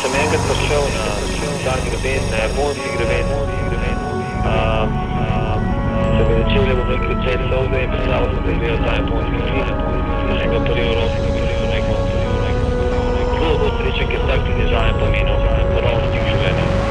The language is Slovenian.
sem enkrat prišel na ta greben, na japonski greben, se mi začeli, bom rekel, celi solze in predstavil sem, da gledal ta japonski film. Da sem ga prvi v roki, da sem rekel, zelo srečen, ker tak tudi zame pomenil.